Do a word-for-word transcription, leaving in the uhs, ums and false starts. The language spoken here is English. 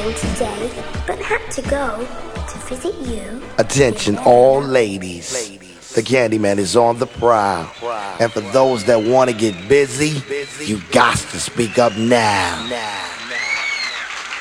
home today, but had to go to visit you. Attention all ladies. The Candyman is on the prowl. And for those that want to get busy, you got to speak up now.